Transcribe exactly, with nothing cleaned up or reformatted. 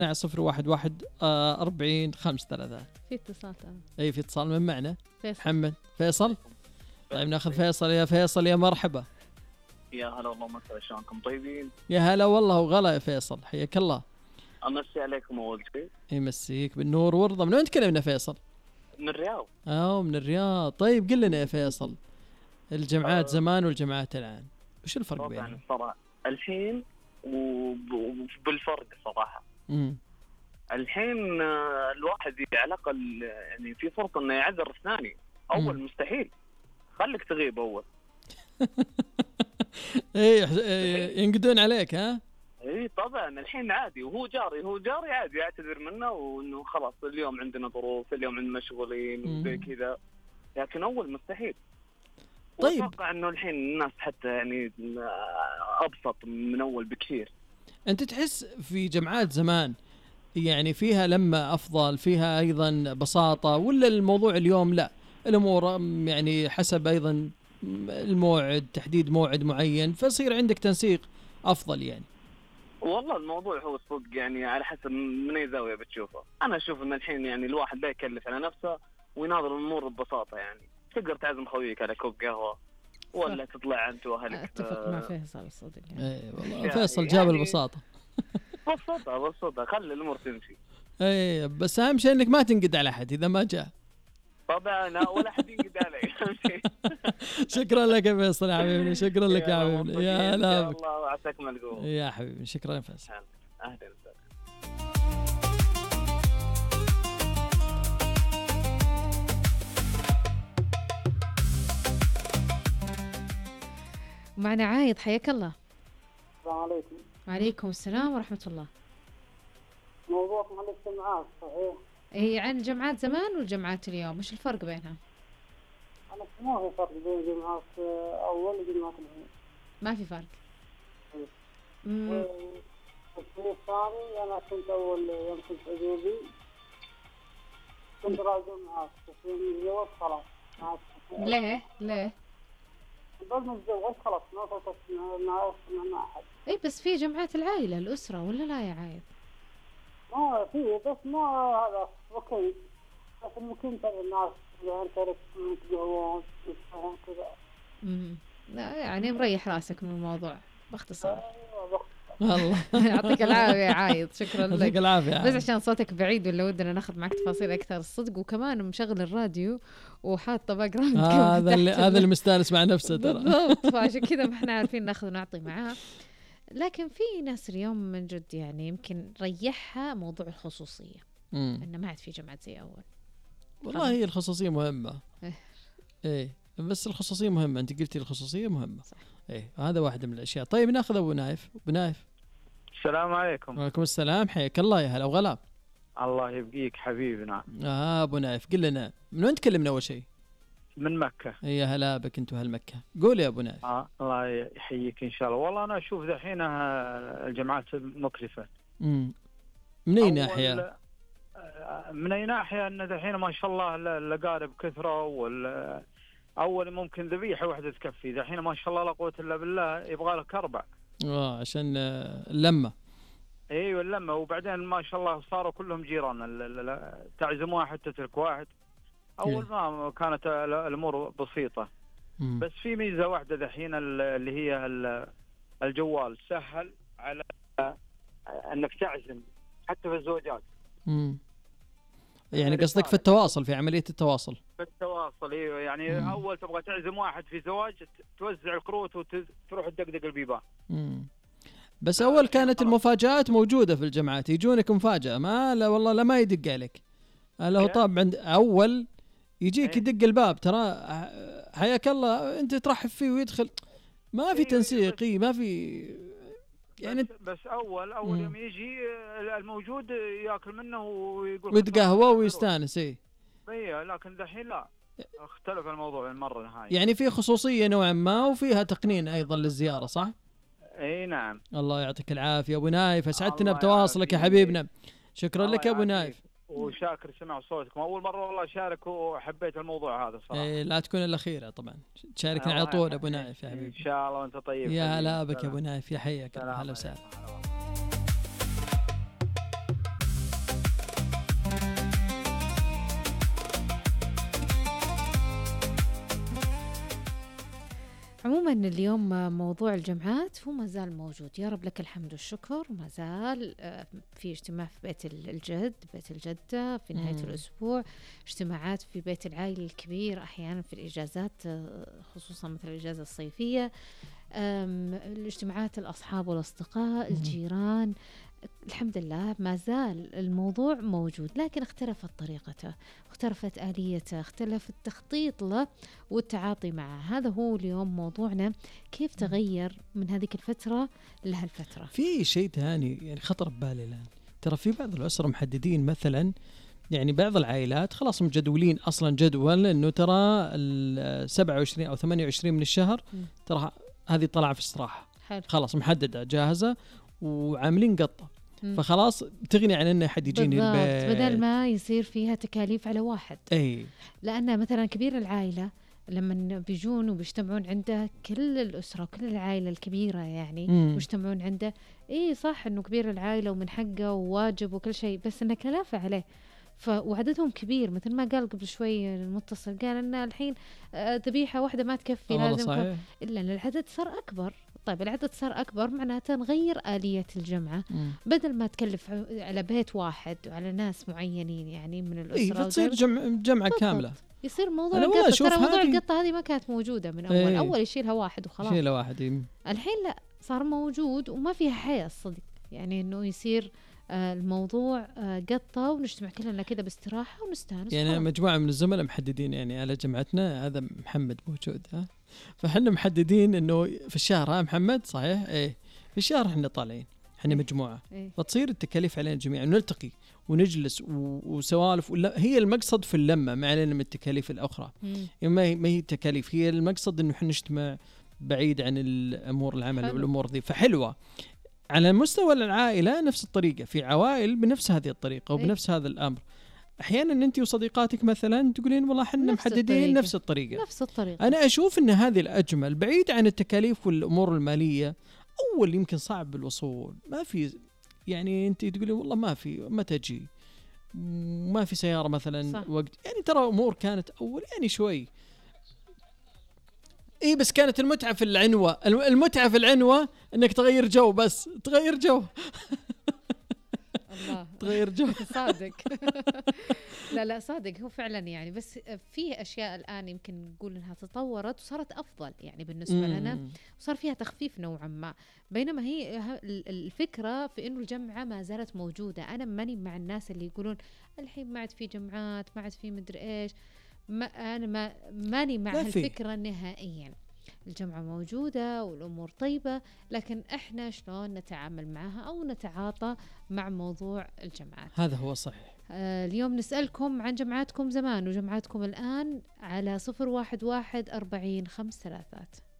صفر واحد واحد آه أربعين خمس ثلاثة. في اتصال ترى. أي في اتصال من معنا فيصل. محمد فيصل. طيب ناخذ فيصل. يا فيصل يا مرحبا. يا هلا والله، مساء شلونكم طيبين؟ يا هلا والله وغلا يا فيصل، حياك الله. امسي عليكم اول شيء. يمسيك بالنور ورضا. من وين تكلمنا فيصل؟ من الرياض. اه من الرياض. طيب قل لنا يا فيصل، الجامعات أه زمان والجامعات الآن وش الفرق بينهم؟ طبعا الصراحة الحين وبالفرق صراحة. امم الحين الواحد على الأقل يعني في فرصة إنه يعذر أسناني. أول مم. مستحيل، خليك تغيب أول. ايه ينقدون عليك ها؟ اي طبعا الحين عادي، وهو جاري هو جاري عادي اعتذر منه وانه خلاص اليوم عندنا ظروف، اليوم عندنا مشغولين وزي كذا، لكن اول مستحيل. طيب اتوقع انه الحين الناس حتى يعني ابسط من اول بكثير. انت تحس في جامعات زمان يعني فيها لما افضل، فيها ايضا بساطة، ولا الموضوع اليوم لا الامور يعني حسب ايضا الموعد، تحديد موعد معين فيصير عندك تنسيق افضل يعني؟ والله الموضوع هو الصدق يعني على حسب من اي زاويه بتشوفه. انا اشوف ان الحين يعني الواحد لا يكلف على نفسه ويناظر الامور ببساطه، يعني تقدر تعزم خويك على كوب قهوه ولا تطلع انت واهلك. اتفق مع فيصل صدق يعني. اي والله فيصل جاب يعني البساطه. بساطه بساطه خلي الامور تمشي. اي بس اهم شيء انك ما تنقد على احد اذا ما جاء. طبعا ولا احد ينقد علي. شكرا لك يا فيصل يا حبيبي، شكرا لك يا حبيبي. يا هلا بك. الله وعساك ملقوم يا حبيبي. شكرا يا فيصل. اهلا وسهلا. معنا عايض، حياك الله. السلام عليكم. وعليكم السلام ورحمة الله. موضوعكم عن الجامعات صحيح؟ هي عن الجامعات زمان والجامعات اليوم، وش الفرق بينها؟ أنا ما في فرق بين الجامعات أول والجامعات الحين. ما في فرق. امم الشيء الثاني أنا كنت أول يوم كنت عزوبي كنت راجع معاك، بس يوم الجواز خلاص. ليه؟ ليه؟ بس نتزوج خلاص ما فكرت مع مع أحد. إيه بس في جمعات العائلة الأسرة ولا لا يا عايض؟ ما في بس ما هذا أوكي، بس ممكن ترى الناس يعني تعرف يتجوزون يسوون كذا. امم لا يعني مريح راسك من الموضوع باختصار. والله يعطيك العافية يا عايض، شكرا لك. يعطيك العافية. بس عشان صوتك بعيد ولا ودنا ناخذ معك تفاصيل أكثر الصدق، وكمان مشغل الراديو وحاطة باك جراوند. هذا اللي هذا اللي مستانس مع نفسه ترى. بالضبط، فعشان كذا ما احنا عارفين ناخذ ونعطي معاه. لكن في ناس اليوم من جد يعني يمكن ريحها موضوع الخصوصية، إنه ما عاد في جامعات زي أول. والله هي الخصوصية مهمة. إيه. إيه بس الخصوصية مهمة، أنت قلتي الخصوصية مهمة. صح. إيه هذا واحد من الأشياء. طيب ناخذ أبو نايف. أبو نايف. السلام عليكم. وعليكم السلام، حياك الله. يا هلا وغلا. الله يبقيك حبيبنا. آه أبو نايف قل لنا من وين تكلمنا أول شيء؟ من مكة. يا هلا بك أنت وهالمكة. قول يا أبو نايف. آه الله يحييك إن شاء الله. والله أنا أشوف دحين الجامعات مكلفة. امم من أي ناحية؟ من أي ناحية أن دحين ما شاء الله الأقارب كثرة، وال أول ممكن ذبيحة واحدة تكفي، دحين ما شاء الله لا قوة إلا بالله يبغى لك أربع. آه عشان اللمة. ايوه اللمه، وبعدين ما شاء الله صاروا كلهم جيران، تعزم واحد تترك واحد. اول ما كانت الامور بسيطه. مم. بس في ميزه واحده دحين اللي هي الجوال سهل على انك تعزم حتى في الزواجات. امم يعني قصدك في التواصل، في عمليه التواصل في التواصل ايوه يعني. مم. اول تبغى تعزم واحد في زواج توزع الكروت وتروح تدقدق البيبان. امم بس أول كانت المفاجآت موجودة في الجامعات، يجونك مفاجأة ما لا والله لا ما يدق عليك. له طاب عند أول يجيك يدق الباب، ترى حياك الله أنت ترحب فيه ويدخل، ما في تنسيقي ما في يعني. بس, بس أول أول يوم يجي الموجود يأكل منه ويقول ويتقهوى ويستانس. إيه إيه لكن دحين لا، اختلف الموضوع المرة هاي. يعني في خصوصية نوعا ما وفيها تقنين أيضا للزيارة صح؟ اي نعم. الله يعطيك العافيه ابو نايف، اسعدتنا بتواصلك يا حبيبنا. شكرا لك يا ابو نايف، وشاكر سمع صوتكم اول مره والله شارك وحبيت الموضوع هذا صراحه. إيه لا تكون الاخيره طبعا، تشاركنا على طول ابو نايف يا حبيبي. ان شاء الله وانت طيب. يا هلا بك يا ابو نايف، يا حياك. هلا وسهلا. عموما اليوم موضوع الجمعات هو ما زال موجود، يا رب لك الحمد والشكر. ما زال في اجتماع في بيت الجد، بيت الجدة في نهاية مم. الأسبوع، اجتماعات في بيت العائلة الكبير أحيانا في الإجازات، خصوصا مثل الإجازة الصيفية، الاجتماعات الأصحاب والأصدقاء، الجيران. الحمد لله ما زال الموضوع موجود، لكن اختلفت طريقته، اختلفت آليته، اختلف التخطيط له والتعاطي معه. هذا هو اليوم موضوعنا، كيف تغير من هذه الفترة لهالفترة. في شيء ثاني يعني خطر ببالي الآن، ترى في بعض الأسر محددين مثلا، يعني بعض العائلات خلاص مجدولين أصلا جدول إنه ترى السبعة وعشرين أو ثمانية وعشرين من الشهر ترى هذه طلع في استراحة، خلاص محددة جاهزة وعاملين قطة، مم. فخلاص تغني عن أن أحد يجيني البيت، بدل ما يصير فيها تكاليف على واحد. أي. لأن مثلا كبير العائلة لما بيجون وبيجتمعون عنده كل الأسرة كل العائلة الكبيرة يعني بيجتمعون عنده، إيه صح إنه كبير العائلة ومن حقه وواجب وكل شيء، بس إنه كلافة عليه وعددهم كبير. مثل ما قال قبل شوي المتصل، قال إن الحين ذبيحة واحدة ما تكفي، لازم إلا إن العدد صار أكبر. طيب العدد صار أكبر معناته نغير آلية الجمعة، مم. بدل ما تكلف على بيت واحد وعلى ناس معينين يعني من الأسرة، إيه تصير جمع جمعة بالضبط. كاملة يصير موضوع القطة. ترى موضوع القطة هذه ما كانت موجودة من أول، ايه. أول يشيلها واحد وخلاص، يشيلها واحد إيه. الحين لا، صار موجود وما فيها حياة صدق، يعني إنه يصير آه الموضوع آه قطة ونجتمع كلنا كده باستراحة ونستانس. يعني مجموعة من الزملاء محددين يعني على جمعتنا، هذا محمد موجود ها، فحنا محددين إنه في الشهر، ها محمد صحيح إيه في الشهر إحنا طالعين إحنا مجموعة، إيه؟ فتصير التكاليف علينا جميعا، نلتقي ونجلس وسوالف، ولا هي المقصد في اللمة ما علينا من التكاليف الأخرى، يعني ما هي ما هي تكاليف، هي المقصد إنه إحنا نجتمع بعيد عن الأمور العمل حلو. والأمور ذي، فحلوة. على مستوى العائلة نفس الطريقة، في عوائل بنفس هذه الطريقة وبنفس إيه؟ هذا الأمر. أحيانا أنت وصديقاتك مثلا تقولين والله حنا محددين الطريقة. نفس الطريقة نفس الطريقة. أنا أشوف أن هذه الأجمل، بعيد عن التكاليف والأمور المالية. أول يمكن صعب بالوصول، ما في يعني أنت تقولين والله ما في ما تجي، ما في سيارة مثلا صح. وقت يعني ترى أمور كانت أول يعني شوي إيه، بس كانت المتعة في العنوة، المتعة في العنوة أنك تغير جو، بس تغير جو الله تغير جو صادق لا لا صادق هو فعلا يعني، بس في أشياء الآن يمكن نقول إنها تطورت وصارت أفضل يعني بالنسبة مم. لنا، وصار فيها تخفيف نوعا ما، بينما هي الفكرة في إنه الجمعة ما زالت موجودة. أنا ماني مع الناس اللي يقولون الحين ما عاد في جمعات، ما عاد في مدري إيش، ما أنا ما ماني مع هالفكرة نهائيا. الجمعة موجودة والأمور طيبة، لكن إحنا شلون نتعامل معها أو نتعاطى مع موضوع الجمعات، هذا هو صحيح. آه اليوم نسألكم عن جمعاتكم زمان وجمعاتكم الآن على صفر واحد واحد أربعين خمس ثلاثات.